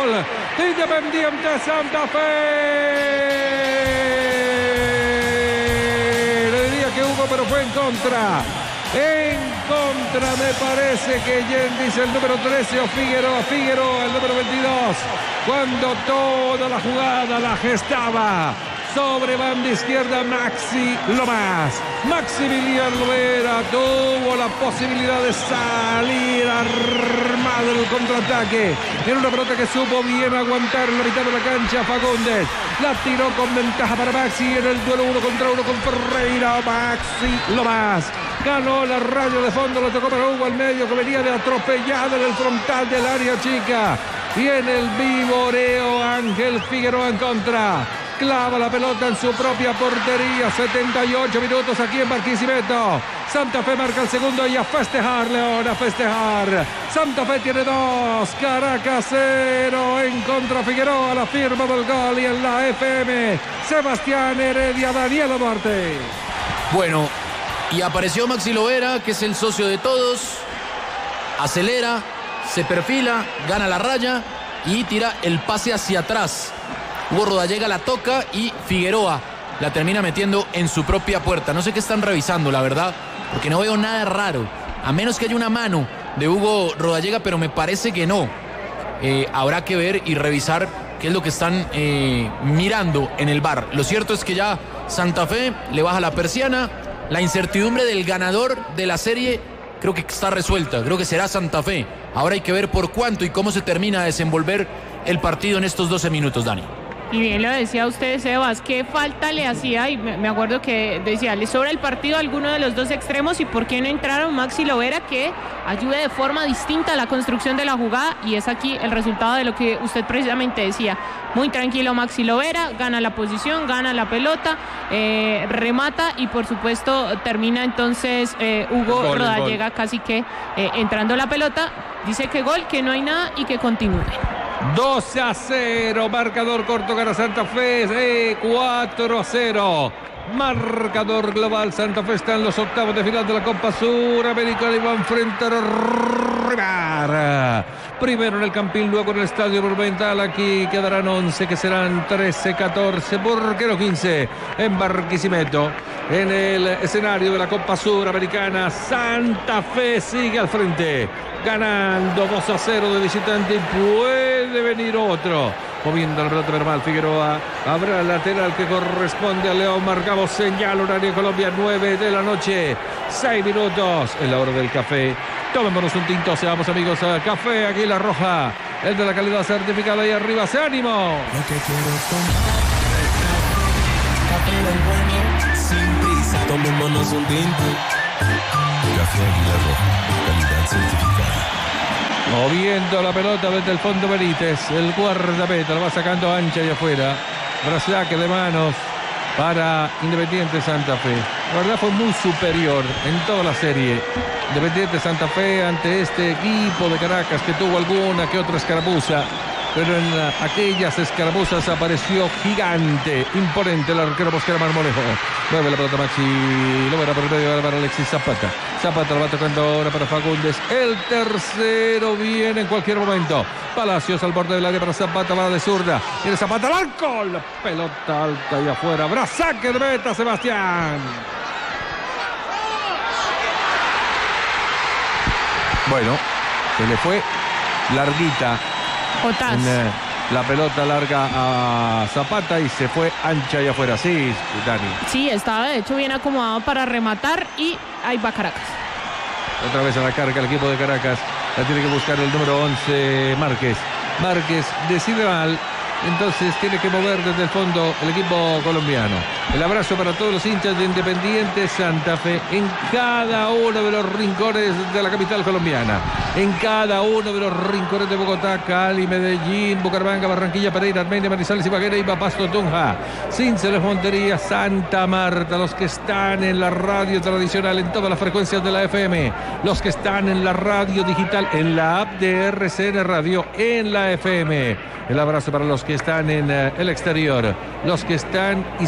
gol de Independiente Santa Fe. Le diría que Hugo, pero fue en contra. En contra me parece que Yendis, el número 13, o Figueroa, el número 22, cuando toda la jugada la gestaba sobre banda izquierda Maxi Lomas. Maximiliano Lovera tuvo la posibilidad de salir armado en el contraataque. En una pelota que supo bien aguantar en la mitad de la cancha Fagundes. La tiró con ventaja para Maxi en el duelo 1 contra 1 con Ferreira. Maxi Lomas ganó la raya de fondo, lo tocó para Hugo al medio, que venía de atropellado en el frontal del área chica. Y en el vivoreo Ángel Figueroa en contra. Clava la pelota en su propia portería. 78 minutos aquí en Barquisimeto. Santa Fe marca el segundo y a festejar, León, a festejar. Santa Fe tiene 2, Caracas 0. En contra Figueroa, la firma del gol. Y en la FM, Sebastián Heredia, Daniela Duarte. Bueno, y apareció Maxi Lovera, que es el socio de todos. Acelera, se perfila, gana la raya y tira el pase hacia atrás. Hugo Rodallega la toca y Figueroa la termina metiendo en su propia puerta. No sé qué están revisando, la verdad, porque no veo nada raro, a menos que haya una mano de Hugo Rodallega, pero me parece que no. Habrá que ver y revisar qué es lo que están mirando en el VAR. Lo cierto es que ya Santa Fe le baja la persiana. La incertidumbre del ganador de la serie creo que está resuelta, creo que será Santa Fe. Ahora hay que ver por cuánto y cómo se termina de desenvolver el partido en estos 12 minutos, Dani. Y bien lo decía usted, Sebas, qué falta le hacía, y me acuerdo que decía, le sobra el partido a alguno de los dos extremos, y por qué no entraron Maxi Lovera, que ayude de forma distinta a la construcción de la jugada, y es aquí el resultado de lo que usted precisamente decía. Muy tranquilo Maxi Lovera, gana la posición, gana la pelota, remata, y por supuesto termina entonces Hugo Rodallega casi que entrando la pelota, dice que gol, que no hay nada y que continúe. 12-0, marcador corto, gana Santa Fe, 4-0. Marcador global, Santa Fe está en los octavos de final de la Copa Suramericana y va a enfrentar a River. Primero en el Campín, luego en el Estadio Monumental. Aquí quedarán 11, que serán 13, 14, ¿por qué no 15? En Barquisimeto, en el escenario de la Copa Suramericana. Santa Fe sigue al frente, ganando 2-0 de visitante, y puede venir otro. Moviendo la pelota normal, Figueroa habrá el lateral que corresponde a León. Marcamos señal, horario Colombia, 9 de la noche, 6 minutos, en la hora del café. Tomémonos un tinto, seamos amigos. Café Águila Roja, el de la calidad certificada. Ahí arriba, ¡se ánimo! Lo que quiero café del bueno, sin prisa, tomémonos un tinto. Café Águila Roja, calidad certificada. Moviendo la pelota desde el fondo Benítez, el guardameta, la va sacando ancha y afuera. Saque de manos para Independiente Santa Fe. La verdad fue muy superior en toda la serie Independiente Santa Fe ante este equipo de Caracas, que tuvo alguna que otra escaramuza, pero en aquellas escaramuzas apareció gigante, imponente el arquero Mosquera Marmolejo. Mueve la pelota Maxi Lovera por el medio para Alexis Zapata. Zapata lo va tocando ahora para Fagundes. El tercero viene en cualquier momento. Palacios al borde del área para Zapata, va de zurda. Tiene Zapata al arco. La pelota alta y afuera. Habrá saque de meta, Sebastián. Bueno, se le fue larguita. La pelota larga a Zapata y se fue ancha y afuera. Sí, Dani. Sí, estaba de hecho bien acomodado para rematar, y ahí va Caracas. Otra vez a la carga el equipo de Caracas. La tiene que buscar el número 11, Márquez. Márquez decide mal, entonces tiene que mover desde el fondo el equipo colombiano. El abrazo para todos los hinchas de Independiente Santa Fe en cada uno de los rincones de la capital colombiana, en cada uno de los rincones de Bogotá, Cali, Medellín, Bucaramanga, Barranquilla, Pereira, Armenia, Manizales, Ibagué, Pasto, Tunja, Sincelejo, Montería, Santa Marta. Los que están en la radio tradicional en todas las frecuencias de la FM, los que están en la radio digital, en la app de RCN Radio, en la FM. El abrazo para los que están en el exterior, los que están y siempre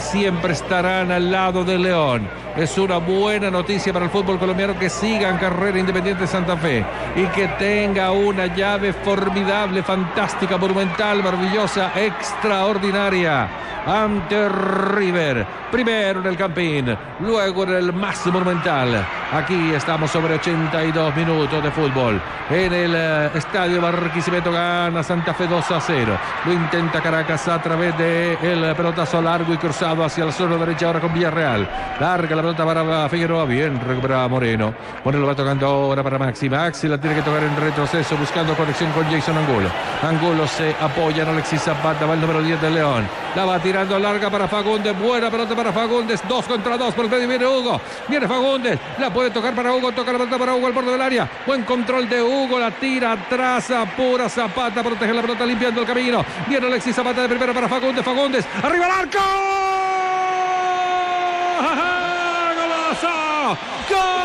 siempre estarán al lado del León. Es una buena noticia para el fútbol colombiano que siga en carrera Independiente Santa Fe y que tenga una llave formidable, fantástica, monumental, maravillosa, extraordinaria ante River. Primero en el Campín, luego en el más monumental. Aquí estamos sobre 82 minutos de fútbol. En el estadio Barquisimeto gana Santa Fe 2-0. Lo intenta Caracas a través del pelotazo largo y cruzado hacia la zona derecha ahora con Villarreal. Larga la pelota para Figueroa, bien recuperada Moreno. Moreno lo va tocando ahora para Maxi. Maxi la tiene que tocar en retroceso buscando conexión con Jason Angulo. Angulo se apoya en Alexis Zapata, va el número 10 del León. La va tirando larga para Fagundes, buena pelota para Fagundes, 2 contra 2 por el medio, viene Hugo, viene Fagundes, la puede tocar para Hugo, toca la pelota para Hugo al borde del área, buen control de Hugo, la tira atrás, apura Zapata, protege la pelota limpiando el camino, viene Alexis Zapata de primero para Fagundes, Fagundes, arriba al arco, ¡golazo! ¡Gol!